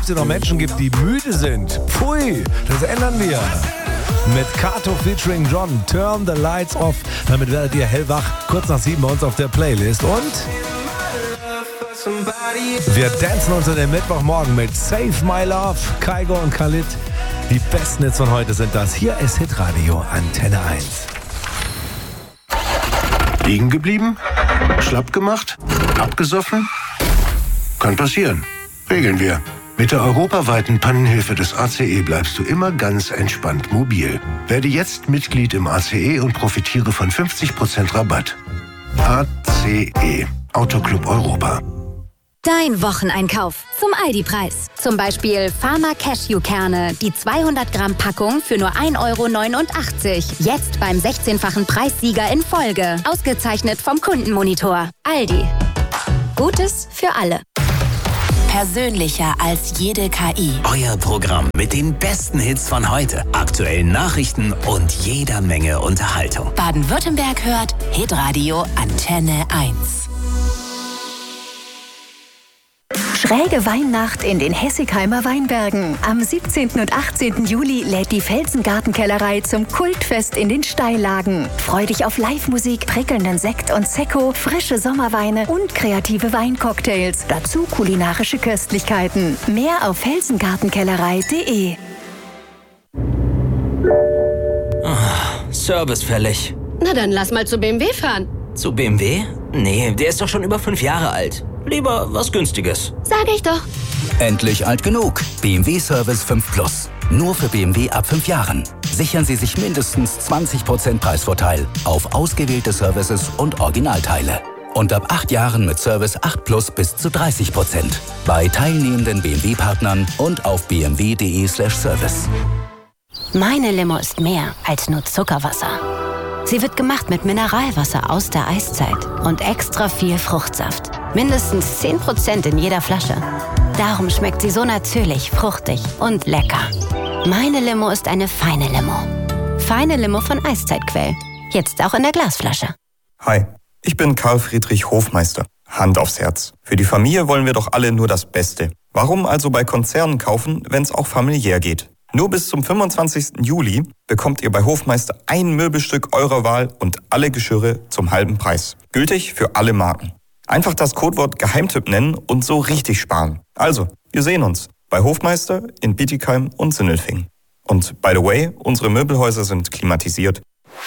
Ob es noch Menschen gibt, die müde sind. Pfui, das ändern wir. Mit Kato featuring John, Turn the Lights Off. Damit werdet ihr hellwach, kurz nach 7 bei uns auf der Playlist. Und wir dancen uns in den Mittwochmorgen mit Save My Love, Kygo und Khalid. Die besten Hits von heute sind das. Hier ist Hitradio Antenne 1. Liegen geblieben? Schlapp gemacht? Abgesoffen? Kann passieren. Regeln wir. Mit der europaweiten Pannenhilfe des ACE bleibst du immer ganz entspannt mobil. Werde jetzt Mitglied im ACE und profitiere von 50% Rabatt. ACE, Autoclub Europa. Dein Wocheneinkauf zum Aldi-Preis. Zum Beispiel Pharma Cashewkerne, die 200 Gramm Packung für nur 1,89 €. Jetzt beim 16-fachen Preissieger in Folge. Ausgezeichnet vom Kundenmonitor. Aldi. Gutes für alle. Persönlicher als jede KI. Euer Programm mit den besten Hits von heute, aktuellen Nachrichten und jeder Menge Unterhaltung. Baden-Württemberg hört Hitradio Antenne 1. Schräge Weihnacht in den Hessigheimer Weinbergen. Am 17. und 18. Juli lädt die Felsengartenkellerei zum Kultfest in den Steillagen. Freu dich auf Live-Musik, prickelnden Sekt und Sekko, frische Sommerweine und kreative Weincocktails. Dazu kulinarische Köstlichkeiten. Mehr auf felsengartenkellerei.de. Service fällig. Na dann lass mal zu BMW fahren. Zu BMW? Nee, der ist doch schon über 5 Jahre alt. Lieber was Günstiges. Sag ich doch. Endlich alt genug. BMW Service 5 Plus. Nur für BMW ab 5 Jahren. Sichern Sie sich mindestens 20% Preisvorteil auf ausgewählte Services und Originalteile. Und ab 8 Jahren mit Service 8 Plus bis zu 30%. Bei teilnehmenden BMW-Partnern und auf bmw.de/service. Meine Limo ist mehr als nur Zuckerwasser. Sie wird gemacht mit Mineralwasser aus der Eiszeit und extra viel Fruchtsaft. Mindestens 10% in jeder Flasche. Darum schmeckt sie so natürlich, fruchtig und lecker. Meine Limo ist eine feine Limo. Feine Limo von Eiszeitquell. Jetzt auch in der Glasflasche. Hi, ich bin Karl Friedrich Hofmeister. Hand aufs Herz. Für die Familie wollen wir doch alle nur das Beste. Warum also bei Konzernen kaufen, wenn es auch familiär geht? Nur bis zum 25. Juli bekommt ihr bei Hofmeister ein Möbelstück eurer Wahl und alle Geschirre zum halben Preis. Gültig für alle Marken. Einfach das Codewort Geheimtipp nennen und so richtig sparen. Also, wir sehen uns bei Hofmeister in Bietigheim und Sindelfingen. Und by the way, unsere Möbelhäuser sind klimatisiert.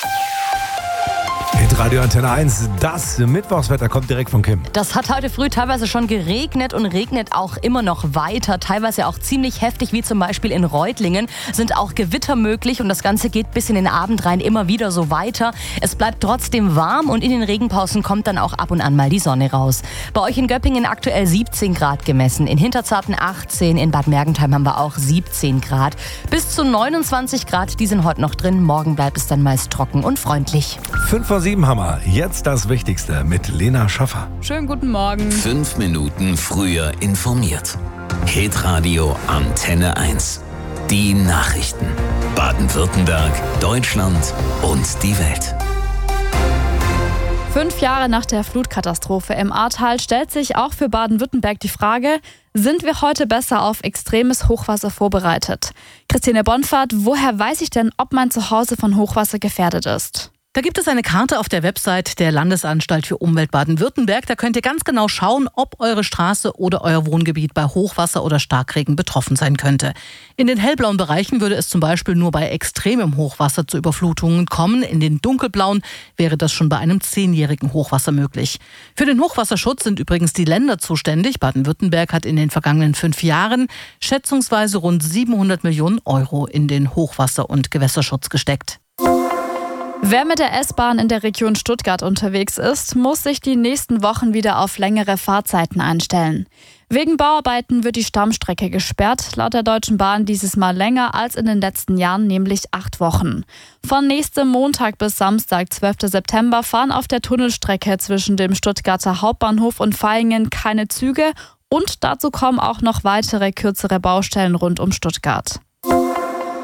Hitradio Antenne 1, das Mittwochswetter kommt direkt von Kim. Das hat heute früh teilweise schon geregnet und regnet auch immer noch weiter. Teilweise auch ziemlich heftig, wie zum Beispiel in Reutlingen. Sind auch Gewitter möglich und das Ganze geht bis in den Abend rein immer wieder so weiter. Es bleibt trotzdem warm und in den Regenpausen kommt dann auch ab und an mal die Sonne raus. Bei euch in Göppingen aktuell 17 Grad gemessen. In Hinterzarten 18, in Bad Mergentheim haben wir auch 17 Grad. Bis zu 29 Grad, die sind heute noch drin. Morgen bleibt es dann meist trocken und freundlich. 5 vor 7 haben wir. Jetzt das Wichtigste mit Lena Schaffer. Schönen guten Morgen. 5 Minuten früher informiert. Hitradio Antenne 1. Die Nachrichten. Baden-Württemberg, Deutschland und die Welt. 5 Jahre nach der Flutkatastrophe im Ahrtal stellt sich auch für Baden-Württemberg die Frage, sind wir heute besser auf extremes Hochwasser vorbereitet? Christine Bonfahrt, woher weiß ich denn, ob mein Zuhause von Hochwasser gefährdet ist? Da gibt es eine Karte auf der Website der Landesanstalt für Umwelt Baden-Württemberg. Da könnt ihr ganz genau schauen, ob eure Straße oder euer Wohngebiet bei Hochwasser oder Starkregen betroffen sein könnte. In den hellblauen Bereichen würde es zum Beispiel nur bei extremem Hochwasser zu Überflutungen kommen. In den dunkelblauen wäre das schon bei einem 10-jährigen Hochwasser möglich. Für den Hochwasserschutz sind übrigens die Länder zuständig. Baden-Württemberg hat in den vergangenen 5 Jahren schätzungsweise rund 700 Millionen Euro in den Hochwasser- und Gewässerschutz gesteckt. Wer mit der S-Bahn in der Region Stuttgart unterwegs ist, muss sich die nächsten Wochen wieder auf längere Fahrzeiten einstellen. Wegen Bauarbeiten wird die Stammstrecke gesperrt, laut der Deutschen Bahn dieses Mal länger als in den letzten Jahren, nämlich 8 Wochen. Von nächstem Montag bis Samstag, 12. September, fahren auf der Tunnelstrecke zwischen dem Stuttgarter Hauptbahnhof und Vaihingen keine Züge und dazu kommen auch noch weitere kürzere Baustellen rund um Stuttgart.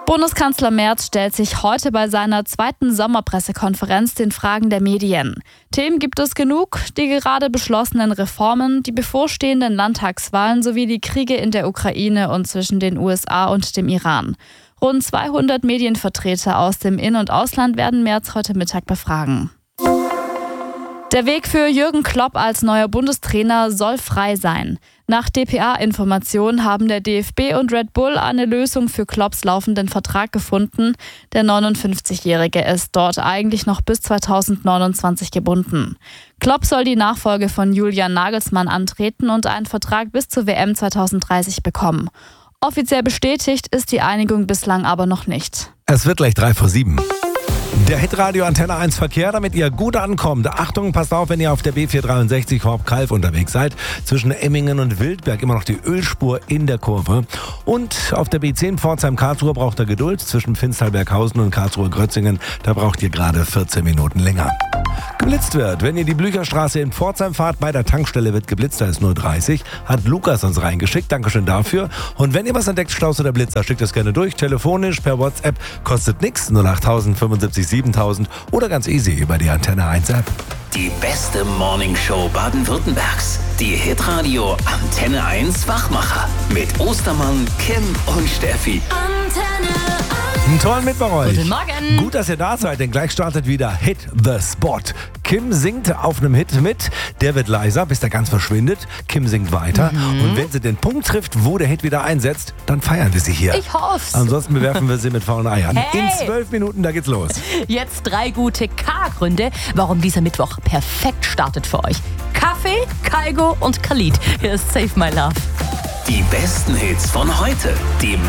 Bundeskanzler Merz stellt sich heute bei seiner zweiten Sommerpressekonferenz den Fragen der Medien. Themen gibt es genug: die gerade beschlossenen Reformen, die bevorstehenden Landtagswahlen sowie die Kriege in der Ukraine und zwischen den USA und dem Iran. Rund 200 Medienvertreter aus dem In- und Ausland werden Merz heute Mittag befragen. Der Weg für Jürgen Klopp als neuer Bundestrainer soll frei sein. Nach dpa-Informationen haben der DFB und Red Bull eine Lösung für Klopps laufenden Vertrag gefunden. Der 59-Jährige ist dort eigentlich noch bis 2029 gebunden. Klopp soll die Nachfolge von Julian Nagelsmann antreten und einen Vertrag bis zur WM 2030 bekommen. Offiziell bestätigt ist die Einigung bislang aber noch nicht. Es wird gleich 6:45. Der Hitradio Antenne 1 Verkehr, damit ihr gut ankommt. Achtung, passt auf, wenn ihr auf der B463 Horb-Kalf unterwegs seid. Zwischen Emmingen und Wildberg immer noch die Ölspur in der Kurve. Und auf der B10 Pforzheim-Karlsruhe braucht ihr Geduld. Zwischen Finstalberghausen und Karlsruhe-Grötzingen, da braucht ihr gerade 14 Minuten länger. Geblitzt wird, wenn ihr die Blücherstraße in Pforzheim fahrt, bei der Tankstelle wird geblitzt, da ist 0,30. Hat Lukas uns reingeschickt, Dankeschön dafür. Und wenn ihr was entdeckt, Staus oder Blitzer, schickt es gerne durch, telefonisch, per WhatsApp, kostet nichts, 08000 75 7000 oder ganz easy über die Antenne 1 App. Die beste Morningshow Baden-Württembergs. Die Hitradio Antenne 1 Wachmacher. Mit Ostermann, Kim und Steffi. Einen tollen Mittwoch euch. Guten Morgen. Gut, dass ihr da seid, denn gleich startet wieder Hit the Spot. Kim singt auf einem Hit mit, der wird leiser, bis der ganz verschwindet. Kim singt weiter und wenn sie den Punkt trifft, wo der Hit wieder einsetzt, dann feiern wir sie hier. Ich hoff's. Ansonsten bewerfen wir sie mit faulen Eiern. Hey. In 12 Minuten, da geht's los. Jetzt 3 gute K-Gründe, warum dieser Mittwoch perfekt startet für euch. Kaffee, Kaigo und Khalid. Hier ist Save My Love. Die besten Hits von heute. Die